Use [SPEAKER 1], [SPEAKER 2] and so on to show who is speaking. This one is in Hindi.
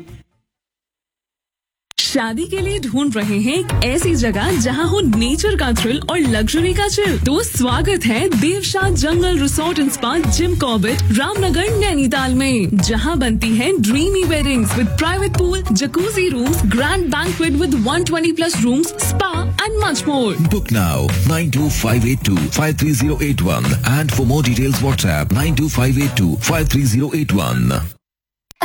[SPEAKER 1] शादी के लिए ढूंढ रहे हैं एक ऐसी जगह जहां हो नेचर का थ्रिल और लग्जरी का चिल, तो स्वागत है देवशाह जंगल resort and spa Jim Corbett Ramnagar Nainital में, जहां बनती हैं dreamy weddings with private pool, jacuzzi rooms, grand banquet with 120+ rooms, spa and much more.
[SPEAKER 2] Book now 92582 53081 and for more details WhatsApp 92582 53081.